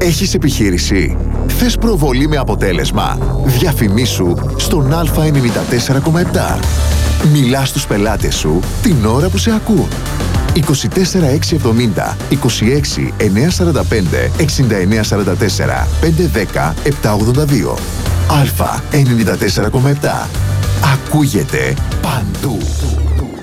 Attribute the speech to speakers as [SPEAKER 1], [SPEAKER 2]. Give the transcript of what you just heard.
[SPEAKER 1] Έχεις επιχείρηση? Θες προβολή με αποτέλεσμα? Διαφημίσου στον Α94,7. Μιλά στους πελάτες σου την ώρα που σε ακούν. 24670 26 945 6944 510 782. Α94,7. Ακούγεται παντού.